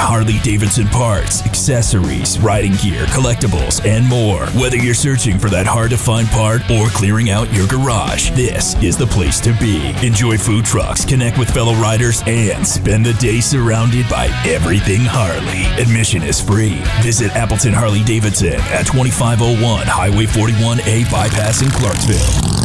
Harley-Davidson parts, accessories, riding gear, collectibles, and more. Whether you're searching for that hard-to-find part or clearing out your garage, this is the place to be. Enjoy food trucks, connect with fellow riders, and spend the day surrounded by everything Harley. Admission is free. Visit Appleton Harley-Davidson at 2501 Highway 41A Bypass in Clarksville.